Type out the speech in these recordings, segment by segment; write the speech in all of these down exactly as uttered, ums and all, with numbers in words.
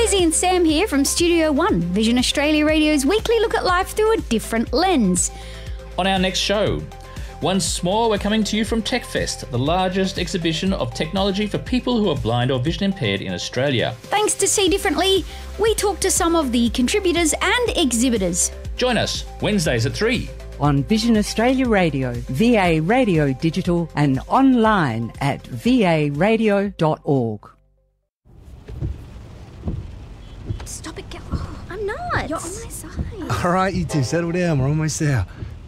Lizzie and Sam here from Studio One, Vision Australia Radio's weekly look at life through a different lens. On our next show, once more we're coming to you from TechFest, the largest exhibition of technology for people who are blind or vision impaired in Australia. Thanks to See Differently, we talk to some of the contributors and exhibitors. Join us Wednesdays at three. On Vision Australia Radio, V A Radio Digital and online at v a radio dot org. Stop it, girl. Oh, I'm not. You're on my side. All right, you two, settle down. We're almost there.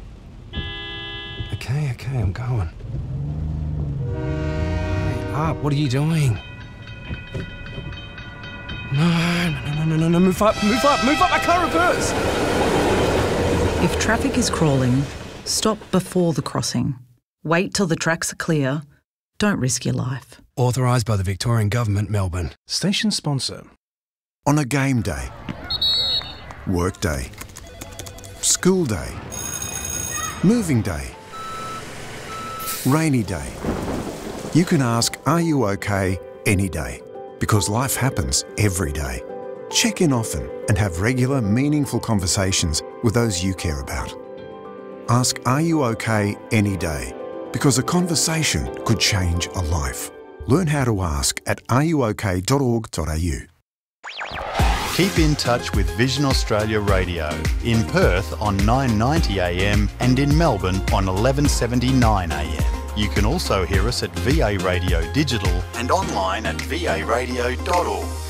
Okay, okay, I'm going. Hurry up, what are you doing? No, no, no, no, no, no, move up, move up, move up, I can't reverse! If traffic is crawling, stop before the crossing. Wait till the tracks are clear. Don't risk your life. Authorised by the Victorian Government, Melbourne. Station sponsor. On a game day, work day, school day, moving day, rainy day, you can ask, are you okay, any day? Because life happens every day. Check in often and have regular, meaningful conversations with those you care about. Ask, are you okay, any day? Because a conversation could change a life. Learn how to ask at are you okay dot org dot a u. Keep in touch with Vision Australia Radio in Perth on nine ninety a m and in Melbourne on eleven seventy-nine a m. You can also hear us at V A Radio Digital and online at v a radio dot org.